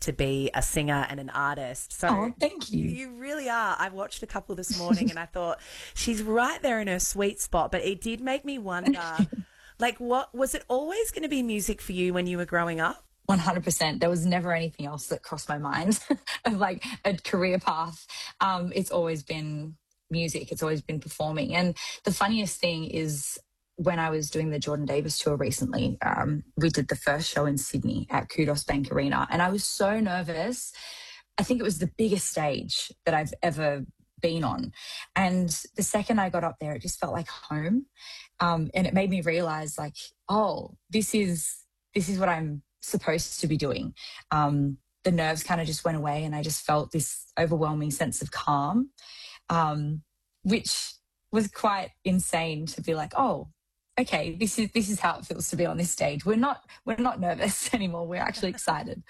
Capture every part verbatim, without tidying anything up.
to be a singer and an artist. So Oh, thank you. You really are. I watched a couple this morning and I thought she's right there in her sweet spot, but it did make me wonder, like, what was it always going to be music for you when you were growing up? one hundred percent. There was never anything else that crossed my mind of like a career path. Um, it's always been music. It's always been performing. And the funniest thing is when I was doing the Jordan Davis tour recently, um, we did the first show in Sydney at Kudos Bank Arena. And I was so nervous. I think it was the biggest stage that I've ever been on. And the second I got up there, it just felt like home. Um, and it made me realize like, oh, this is, this is what I'm supposed to be doing. Um, the nerves kind of just went away and I just felt this overwhelming sense of calm, um, which was quite insane to be like, oh, okay, this is this is how it feels to be on this stage. We're not we're not nervous anymore. We're actually excited.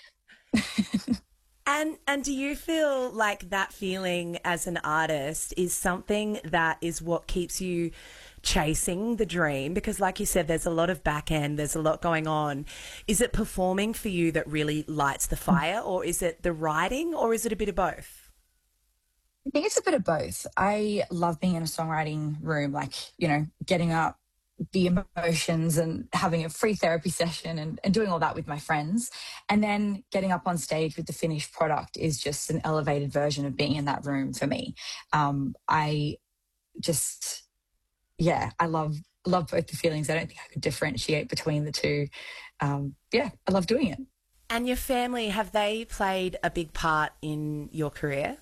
And and do you feel like that feeling as an artist is something that is what keeps you chasing the dream? Because like you said, there's a lot of back end, there's a lot going on. Is it performing for you that really lights the fire, or is it the writing, or is it a bit of both? I think it's a bit of both. I love being in a songwriting room, like, you know, getting up, the emotions and having a free therapy session and, and doing all that with my friends. And then getting up on stage with the finished product is just an elevated version of being in that room for me. Um, I just, yeah, I love, love both the feelings. I don't think I could differentiate between the two. Um, yeah, I love doing it. And your family, have they played a big part in your career?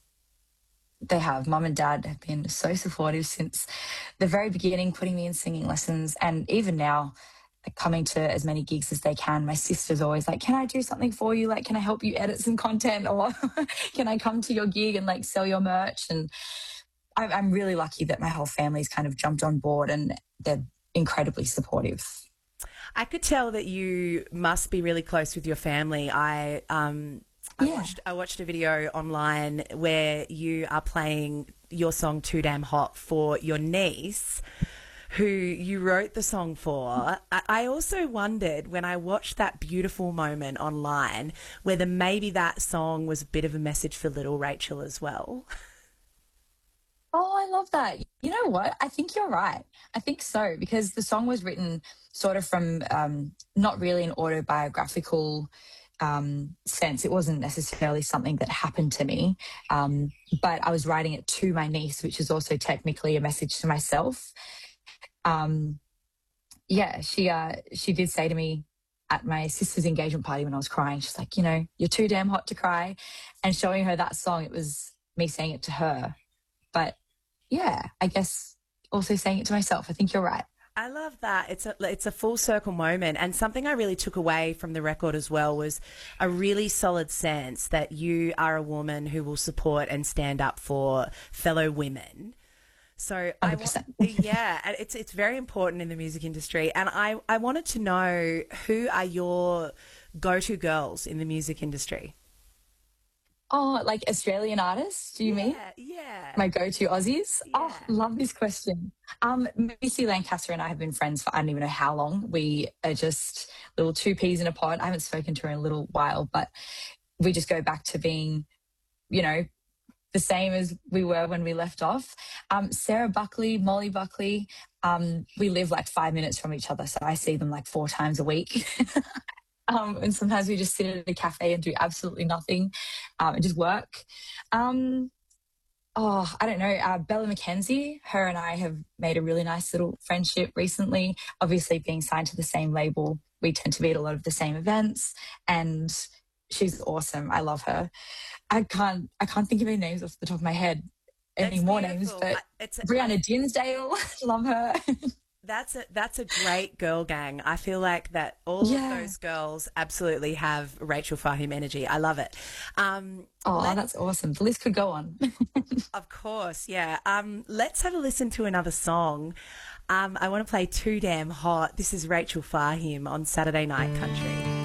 They have. Mum and dad have been so supportive since the very beginning, putting me in singing lessons. And even now, like, coming to as many gigs as they can. My sister's always like, can I do something for you? Like, can I help you edit some content? Or can I come to your gig and like sell your merch? And I, I'm really lucky that my whole family's kind of jumped on board and they're incredibly supportive. I could tell that you must be really close with your family. I um I Yeah. watched I watched a video online where you are playing your song Too Damn Hot for your niece, who you wrote the song for. I, I also wondered when I watched that beautiful moment online whether maybe that song was a bit of a message for little Rachel as well. Oh, I love that. You know what? I think you're right. I think so, because the song was written sort of from um, not really an autobiographical um, sense. It wasn't necessarily something that happened to me, um, but I was writing it to my niece, which is also technically a message to myself. Um, yeah, she uh, she did say to me at my sister's engagement party when I was crying, she's like, you know, you're too damn hot to cry. And showing her that song, it was me saying it to her. But yeah, I guess also saying it to myself. I think you're right. I love that. It's a it's a full circle moment, and something I really took away from the record as well was a really solid sense that you are a woman who will support and stand up for fellow women. So I want, yeah, and it's it's very important in the music industry, and I I wanted to know, who are your go-to girls in the music industry? Oh, like Australian artists, do you yeah, mean? Yeah. My go-to Aussies? Yeah. Oh, love this question. Um, Missy Lancaster and I have been friends for I don't even know how long. We are just little two peas in a pod. I haven't spoken to her in a little while, but we just go back to being, you know, the same as we were when we left off. Um, Sarah Buckley, Molly Buckley, um, we live like five minutes from each other, so I see them like four times a week. Um, and sometimes we just sit at a cafe and do absolutely nothing um, and just work. Um, oh, I don't know. Uh, Bella McKenzie, her and I have made a really nice little friendship recently. Obviously, being signed to the same label, we tend to be at a lot of the same events, and she's awesome. I love her. I can't, I can't think of any names off the top of my head, any That's more beautiful. names, but I- it's a- Brianna Dinsdale, love her. That's a that's a great girl gang. I feel like that all Yeah. of those girls absolutely have Rachel Fahim energy. I love it. Um, Oh, let- that's awesome. The list could go on. of course, yeah. Um, let's have a listen to another song. Um, I want to play Too Damn Hot. This is Rachel Fahim on Saturday Night Country.